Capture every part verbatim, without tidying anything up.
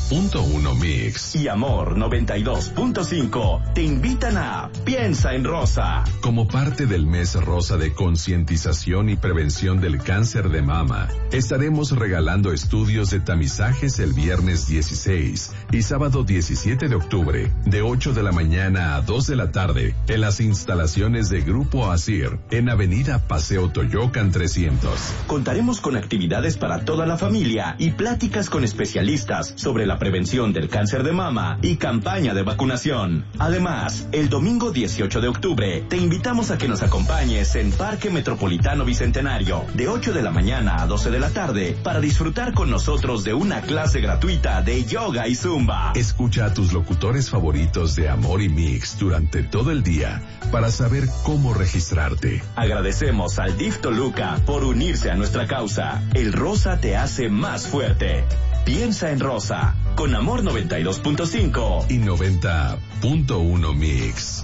punto uno Mix y Amor noventa y dos punto cinco te invitan a Piensa en Rosa. Como parte del mes rosa de concientización y prevención del cáncer de mama, estaremos regalando estudios de tamizajes el viernes dieciséis y sábado diecisiete de octubre, de ocho de la mañana a dos de la tarde, en las instalaciones de Grupo Asir, en Avenida Paseo Toyocan trescientos. Contaremos con actividades para toda la familia y pláticas con especialistas sobre la prevención del cáncer de mama y campaña de vacunación. Además, el domingo dieciocho de octubre te invitamos a que nos acompañes en Parque Metropolitano Bicentenario de ocho de la mañana a doce de la tarde para disfrutar con nosotros de una clase gratuita de yoga y zumba. Escucha a tus locutores favoritos de Amor y Mix durante todo el día para saber cómo registrarte. Agradecemos al D I F Toluca por unirse a nuestra causa. El rosa te hace más fuerte. Piensa en Rosa, con Amor noventa y dos punto cinco y noventa punto uno Mix.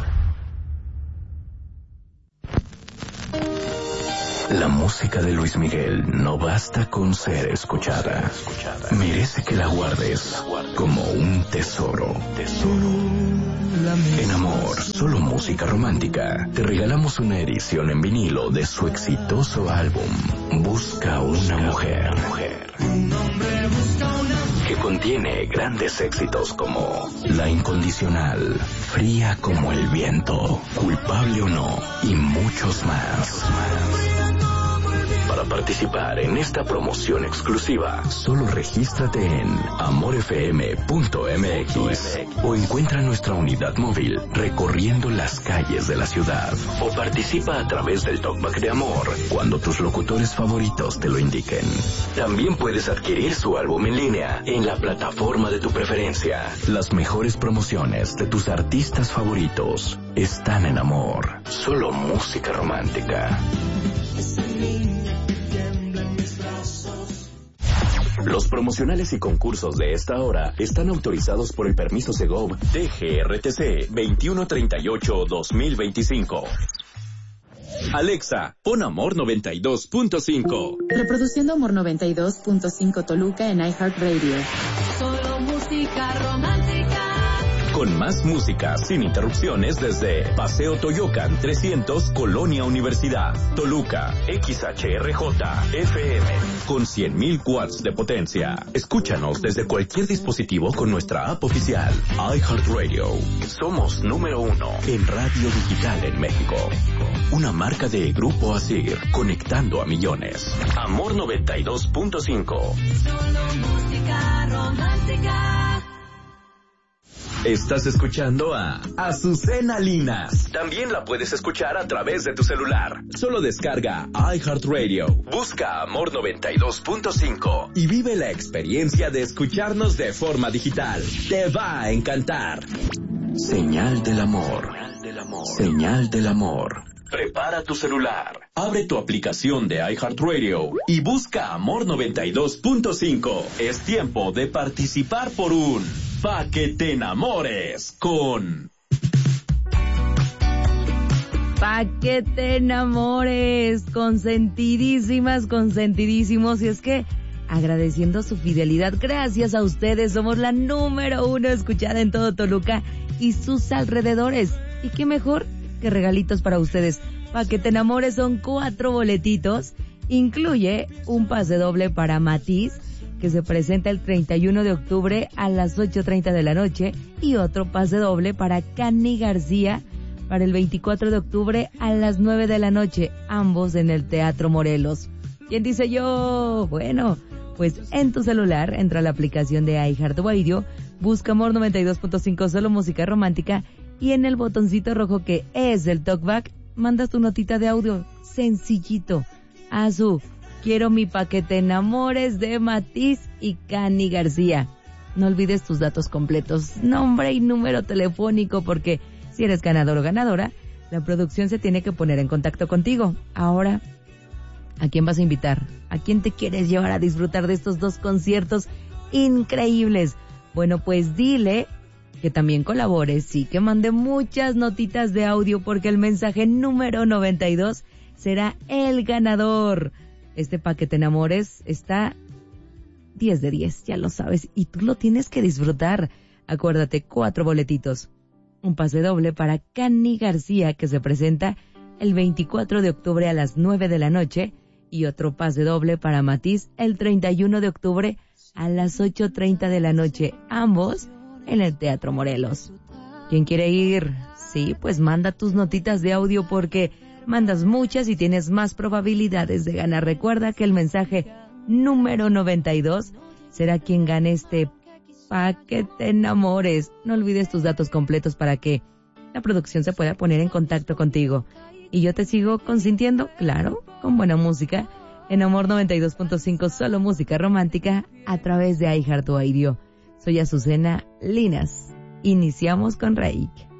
La música de Luis Miguel no basta con ser escuchada. Merece que la guardes como un tesoro. En Amor, solo música romántica, te regalamos una edición en vinilo de su exitoso álbum Busca una mujer, que contiene grandes éxitos como La Incondicional, Fría como el viento, Culpable o no y muchos más. Para participar en esta promoción exclusiva, solo regístrate en amor f m punto m x o encuentra nuestra unidad móvil recorriendo las calles de la ciudad, o participa a través del Talkback de Amor cuando tus locutores favoritos te lo indiquen. También puedes adquirir su álbum en línea en la plataforma de tu preferencia. Las mejores promociones de tus artistas favoritos están en Amor. Solo música romántica. Los promocionales y concursos de esta hora están autorizados por el permiso Segov T G R T C veintiuno treinta y ocho dos mil veinticinco. Alexa, pon Amor noventa y dos punto cinco. Reproduciendo Amor noventa y dos punto cinco Toluca en iHeartRadio. Solo música romántica. Con más música sin interrupciones desde Paseo Toyocan trescientos, Colonia Universidad, Toluca, X H R J F M, con cien mil watts de potencia. Escúchanos desde cualquier dispositivo con nuestra app oficial, iHeartRadio. Somos número uno en radio digital en México. Una marca de Grupo Asir, conectando a millones. Amor noventa y dos punto cinco. Solo música romántica. Estás escuchando a Azucena Linas. También la puedes escuchar a través de tu celular. Solo descarga iHeartRadio, busca Amor noventa y dos punto cinco y vive la experiencia de escucharnos de forma digital. Te va a encantar. Señal del amor. Señal del amor. Prepara tu celular, abre tu aplicación de iHeartRadio y busca Amor noventa y dos punto cinco. Es tiempo de participar por un Pa' que te enamores con... Pa' que te enamores, consentidísimas, consentidísimos. Y es que agradeciendo su fidelidad, gracias a ustedes, somos la número uno escuchada en todo Toluca y sus alrededores. Y qué mejor que regalitos para ustedes. Pa' que te enamores son cuatro boletitos, incluye un pase doble para Matiz, que se presenta el treinta y uno de octubre a las ocho treinta de la noche, y otro pase doble para Cani García para el veinticuatro de octubre a las nueve de la noche, ambos en el Teatro Morelos. ¿Quién dice yo? Bueno, pues en tu celular entra a la aplicación de iHeartRadio, busca Amor noventa y dos punto cinco, solo música romántica, y en el botoncito rojo que es el talkback, mandas tu notita de audio, sencillito, a su... Quiero mi Pa' que te enamores de Matiz y Cani García. No olvides tus datos completos, nombre y número telefónico, porque si eres ganador o ganadora, la producción se tiene que poner en contacto contigo. Ahora, ¿a quién vas a invitar? ¿A quién te quieres llevar a disfrutar de estos dos conciertos increíbles? Bueno, pues dile que también colabores, sí, que mande muchas notitas de audio, porque el mensaje número noventa y dos será el ganador. Este Pa' que te enamores está diez de diez, ya lo sabes, y tú lo tienes que disfrutar. Acuérdate, cuatro boletitos. Un pase doble para Cani García, que se presenta el veinticuatro de octubre a las nueve de la noche, y otro pase doble para Matiz el treinta y uno de octubre a las ocho treinta de la noche, ambos en el Teatro Morelos. ¿Quién quiere ir? Sí, pues manda tus notitas de audio porque mandas muchas y tienes más probabilidades de ganar. Recuerda que el mensaje número noventa y dos será quien gane este pa' que te enamores. No olvides tus datos completos para que la producción se pueda poner en contacto contigo. Y yo te sigo consintiendo, claro, con buena música, en Amor noventa y dos punto cinco, solo música romántica, a través de iHeartRadio. Soy Azucena Linas. Iniciamos con Reik.